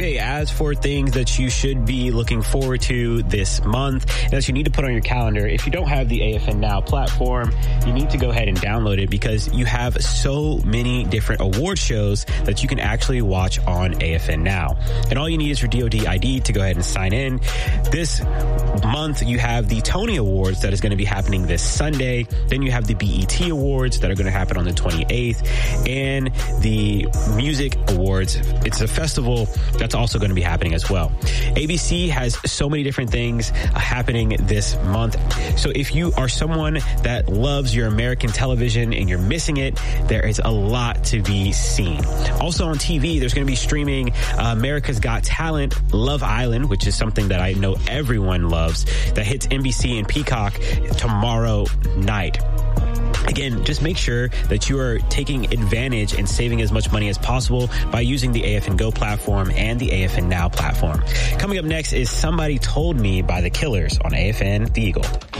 Okay, as for things that you should be looking forward to this month and that you need to put on your calendar, if you don't have the AFN Now platform, you need to go ahead and download it because you have so many different award shows that you can actually watch on AFN Now. And all you need is your DoD ID to go ahead and sign in. This month, you have the Tony Awards that is going to be happening this Sunday. Then you have the BET Awards that are going to happen on the 28th and the Music Awards. It's a festival that's also going to be happening as well. ABC has so many different things happening this month. So if you are someone that loves your American television and you're missing it, there is a lot to be seen. Also on TV, there's going to be streaming America's Got Talent, Love Island, which is something that I know everyone loves, that hits NBC and Peacock tomorrow night. Again, just make sure that you are taking advantage and saving as much money as possible by using the AFN Go platform and the AFN Now platform. Coming up next is Somebody Told Me by The Killers on AFN The Eagle.